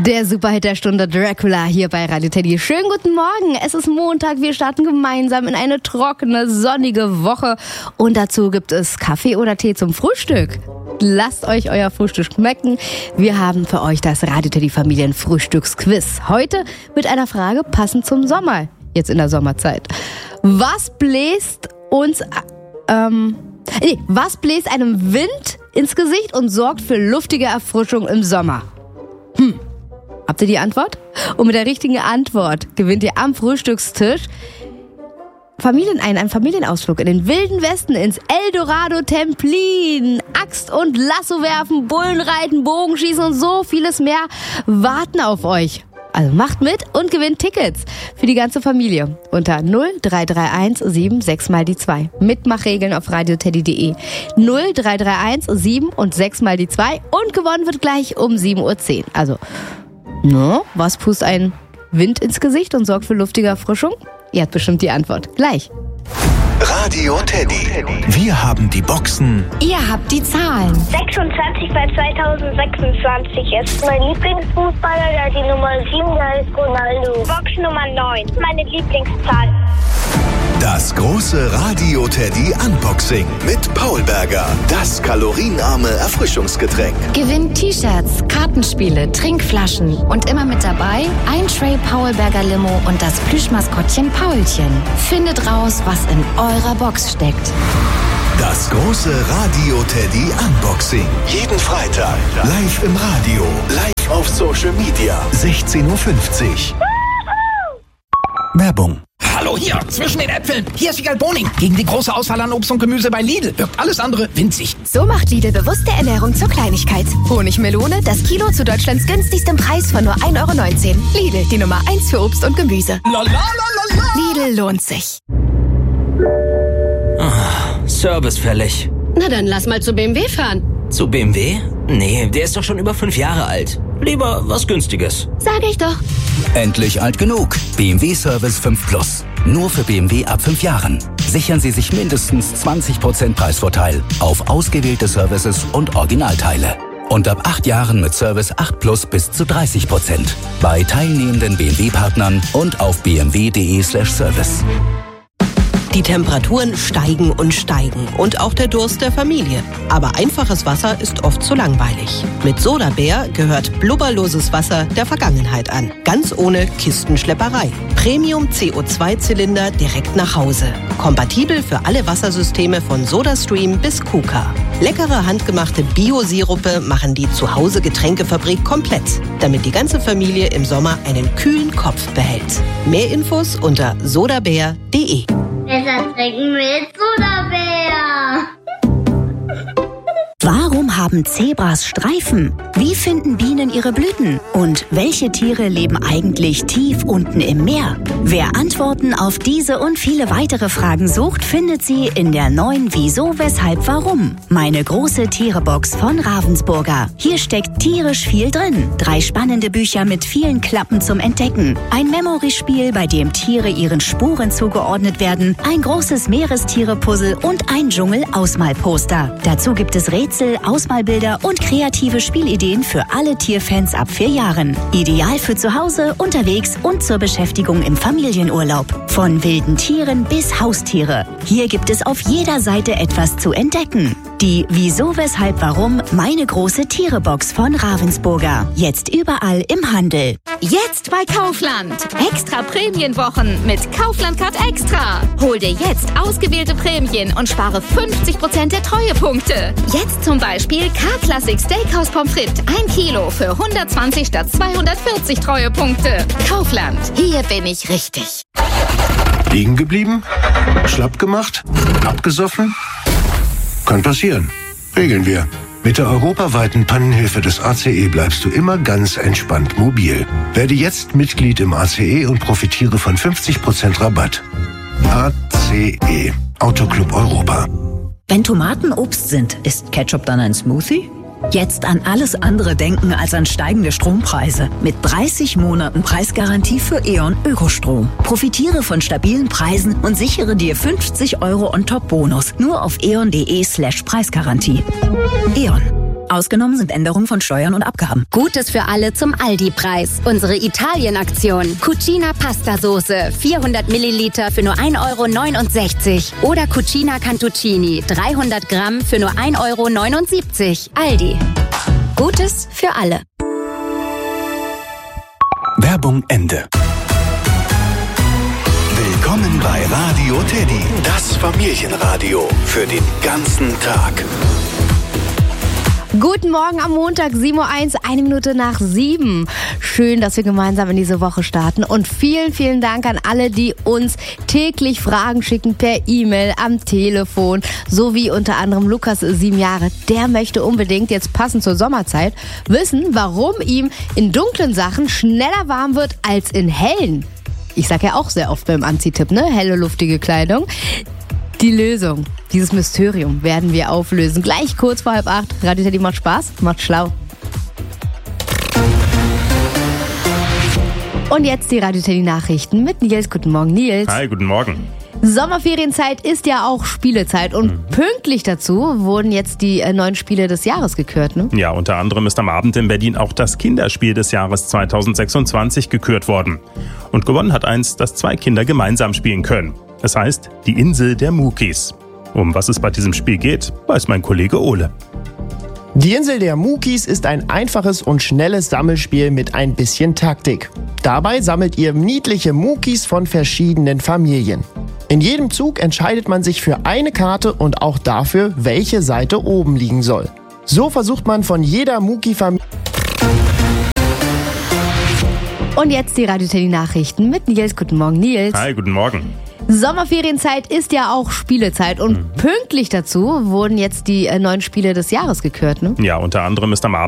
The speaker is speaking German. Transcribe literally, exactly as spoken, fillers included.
Der Superhit der Stunde Dracula hier bei Radio Teddy. Schönen guten Morgen. Es ist Montag. Wir starten gemeinsam in eine trockene, sonnige Woche. Und dazu gibt es Kaffee oder Tee zum Frühstück. Lasst euch euer Frühstück schmecken. Wir haben für euch das Radio Teddy Familienfrühstücksquiz. Heute mit einer Frage passend zum Sommer. Jetzt in der Sommerzeit. Was bläst uns... Ähm, nee, was bläst einem Wind ins Gesicht und sorgt für luftige Erfrischung im Sommer? Hm. Habt ihr die Antwort? Und mit der richtigen Antwort gewinnt ihr am Frühstückstisch Familien ein, einen Familienausflug in den wilden Westen ins Eldorado Templin. Axt und Lasso werfen, Bullen reiten, Bogenschießen und so vieles mehr warten auf euch. Also macht mit und gewinnt Tickets für die ganze Familie unter null drei drei eins sieben sechs mal die zwei. Mitmachregeln auf radioteddy punkt de. null drei drei eins sieben und sechs mal die zwei und gewonnen wird gleich um sieben Uhr zehn. Also, no, was pustet ein Wind ins Gesicht und sorgt für luftige Erfrischung? Ihr habt bestimmt die Antwort. Gleich. Radio Teddy. Wir haben die Boxen. Ihr habt die Zahlen. sechsundzwanzig bei zweitausendsechsundzwanzig ist mein Lieblingsfußballer, der die Nummer sieben, der ist Ronaldo. Box Nummer neun, meine Lieblingszahl. Das große Radio Teddy Unboxing mit Paul Berger. Das kalorienarme Erfrischungsgetränk. Gewinnt T-Shirts, Kartenspiele, Trinkflaschen und immer mit dabei ein Tray Paul Berger Limo und das Plüschmaskottchen Paulchen. Findet raus, was in eurer Box steckt. Das große Radio Teddy Unboxing. Jeden Freitag live im Radio, live auf Social Media. sechzehn Uhr fünfzig. Werbung. Hallo hier, zwischen den Äpfeln. Hier ist Wiegald Boning. Gegen die große Auswahl an Obst und Gemüse bei Lidl wirkt alles andere winzig. So macht Lidl bewusste Ernährung zur Kleinigkeit. Honigmelone, das Kilo zu Deutschlands günstigstem Preis von nur ein Euro neunzehn. Lidl, die Nummer eins für Obst und Gemüse. La, la, la, la, la. Lidl lohnt sich. Ah, Service fällig. Na dann lass mal zu B M W fahren. Zu B M W? Nee, der ist doch schon über fünf Jahre alt. Lieber was Günstiges. Sag ich doch. Endlich alt genug. B M W Service fünf Plus. Nur für B M W ab fünf Jahren. Sichern Sie sich mindestens zwanzig Prozent Preisvorteil auf ausgewählte Services und Originalteile. Und ab acht Jahren mit Service acht Plus bis zu dreißig Prozent. Bei teilnehmenden B M W-Partnern und auf b m w punkt de slash service. Die Temperaturen steigen und steigen und auch der Durst der Familie. Aber einfaches Wasser ist oft zu langweilig. Mit Sodabär gehört blubberloses Wasser der Vergangenheit an. Ganz ohne Kistenschlepperei. Premium C O zwei Zylinder direkt nach Hause. Kompatibel für alle Wassersysteme von SodaStream bis KUKA. Leckere handgemachte Bio-Sirupe machen die Zuhause-Getränkefabrik komplett, damit die ganze Familie im Sommer einen kühlen Kopf behält. Mehr Infos unter sodabär punkt de. Besser trinken mit Sodabär. Warum haben Zebras Streifen? Wie finden Bienen ihre Blüten? Und welche Tiere leben eigentlich tief unten im Meer? Wer Antworten auf diese und viele weitere Fragen sucht, findet sie in der neuen Wieso, Weshalb, Warum? Meine große Tierebox von Ravensburger. Hier steckt tierisch viel drin. Drei spannende Bücher mit vielen Klappen zum Entdecken. Ein Memory-Spiel, bei dem Tiere ihren Spuren zugeordnet werden. Ein großes Meerestiere-Puzzle und ein Dschungel-Ausmalposter. Dazu gibt es Rätsel, Ausmalbilder und kreative Spielideen für alle Tierfans ab vier Jahren. Ideal für zu Hause, unterwegs und zur Beschäftigung im Familienurlaub. Von wilden Tieren bis Haustiere. Hier gibt es auf jeder Seite etwas zu entdecken. Die Wieso, Weshalb, Warum? Meine große Tierebox von Ravensburger. Jetzt überall im Handel. Jetzt bei Kaufland. Extra Prämienwochen mit Kaufland Card Extra. Hol dir jetzt ausgewählte Prämien und spare fünfzig Prozent der Treuepunkte. Jetzt zum Beispiel K-Classic Steakhouse Pommes frites. ein Kilo für hundertzwanzig statt zweihundertvierzig Treuepunkte. Kaufland. Hier bin ich richtig. Liegen geblieben? Schlapp gemacht? Abgesoffen? Kann passieren. Regeln wir. Mit der europaweiten Pannenhilfe des A C E bleibst du immer ganz entspannt mobil. Werde jetzt Mitglied im A C E und profitiere von fünfzig Prozent Rabatt. A C E. Autoclub Europa. Wenn Tomaten Obst sind, ist Ketchup dann ein Smoothie? Jetzt an alles andere denken als an steigende Strompreise. Mit dreißig Monaten Preisgarantie für E.ON Ökostrom. Profitiere von stabilen Preisen und sichere dir fünfzig Euro on top Bonus. Nur auf e o n punkt de slash Preisgarantie. E.ON. Ausgenommen sind Änderungen von Steuern und Abgaben. Gutes für alle zum Aldi-Preis. Unsere Italien-Aktion. Cucina Pasta-Soße, vierhundert Milliliter für nur ein Euro neunundsechzig. Oder Cucina Cantuccini, dreihundert Gramm für nur ein Euro neunundsiebzig. Aldi. Gutes für alle. Werbung Ende. Willkommen bei Radio Teddy, das Familienradio für den ganzen Tag. Guten Morgen am Montag, sieben Uhr eins, eine Minute nach sieben. Schön, dass wir gemeinsam in diese Woche starten. Und vielen, vielen Dank an alle, die uns täglich Fragen schicken per E-Mail, am Telefon. So wie unter anderem Lukas, sieben Jahre. Der möchte unbedingt, jetzt passend zur Sommerzeit, wissen, warum ihm in dunklen Sachen schneller warm wird als in hellen. Ich sag ja auch sehr oft beim Anziehtipp, ne? Helle, luftige Kleidung. Die Lösung, dieses Mysterium werden wir auflösen. Gleich kurz vor halb acht. Radio Teddy macht Spaß, macht schlau. Und jetzt die Radio Teddy Nachrichten mit Nils. Guten Morgen, Nils. Hi, guten Morgen. Sommerferienzeit ist ja auch Spielezeit und mhm. pünktlich dazu wurden jetzt die äh, neuen Spiele des Jahres gekürt, ne? Ja, unter anderem ist am Abend in Berlin auch das Kinderspiel des Jahres zweitausendsechsundzwanzig gekürt worden. Und gewonnen hat eins, das zwei Kinder gemeinsam spielen können. Es heißt Die Insel der Mukis. Um was es bei diesem Spiel geht, weiß mein Kollege Ole. Die Insel der Mukis ist ein einfaches und schnelles Sammelspiel mit ein bisschen Taktik. Dabei sammelt ihr niedliche Mukis von verschiedenen Familien. In jedem Zug entscheidet man sich für eine Karte und auch dafür, welche Seite oben liegen soll. So versucht man von jeder Muki-Familie... Und jetzt die Radio Teddy Nachrichten mit Nils. Guten Morgen, Nils. Hi, guten Morgen. Sommerferienzeit ist ja auch Spielezeit und mhm. pünktlich dazu wurden jetzt die äh, neuen Spiele des Jahres gekürt, ne? Ja, unter anderem ist am Abend